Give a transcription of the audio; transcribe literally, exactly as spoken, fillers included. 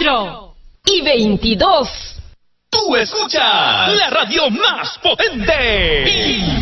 cuatro y veintidós. Tú escuchas la radio más potente.